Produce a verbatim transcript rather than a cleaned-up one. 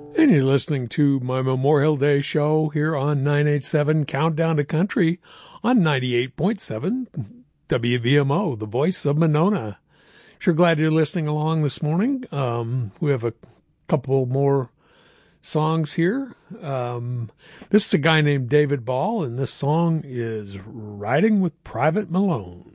And you're listening to my Memorial Day show here on nine eighty-seven Countdown to Country on ninety-eight point seven W V M O, the voice of Monona. Sure glad you're listening along this morning. Um, we have a couple more songs here. Um, this is a guy named David Ball, and this song is Riding with Private Malone.